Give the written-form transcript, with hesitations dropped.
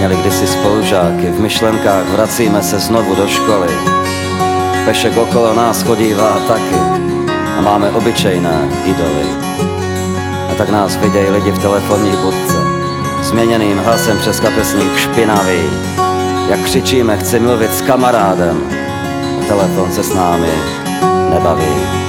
měli kdysi spolužáky, v myšlenkách vracíme se znovu do školy. Pešek okolo nás chodívá taky a máme obyčejné idoly. A tak nás vidějí lidi v telefonní budce, změněným hlasem přes kapesník špinavý. Jak křičíme, chci mluvit s kamarádem, a telefon se s námi nebaví.